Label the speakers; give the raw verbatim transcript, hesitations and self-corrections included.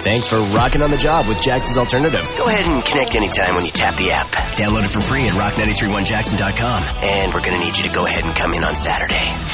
Speaker 1: Thanks for rocking on the job with Jackson's Alternative.
Speaker 2: Go ahead and connect anytime when you tap the app.
Speaker 1: Download it for free at rock nine three one jackson dot com.
Speaker 2: And we're going to need you to go ahead and come in on Saturday.